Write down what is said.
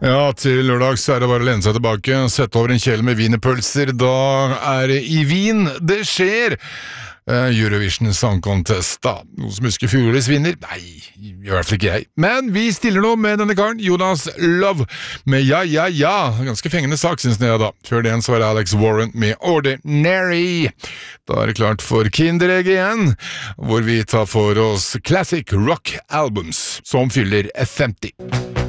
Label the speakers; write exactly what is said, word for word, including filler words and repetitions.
Speaker 1: Ja, til lørdags er det bare å lene seg tilbake, sette over en kjele med wienerpølser. Da er det i Wien det skjer. Uh, Eurovision Song Contest, da. Noen som husker fjorårets vinner? Nei, i hvert fall ikke jeg. Men vi stiller nå med denne karen, Jonas Love, med Ja, ja, ja. Ganske fengende sak, synes jeg da. Før den så var det Alex Warren med Ordinary. Da er det klart for Kinderegg igjen, hvor vi tar for oss Classic Rock Albums, som fyller femti.